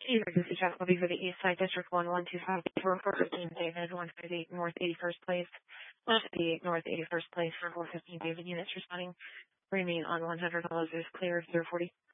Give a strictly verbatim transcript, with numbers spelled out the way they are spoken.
Emergency check will be for the East Side District one one two five for four fifteen David, one fifty-eight North eighty-first Place, one fifty-eight North eighty-first Place for four fifteen David. Units responding remain on one hundred dollars is clear, zero forty.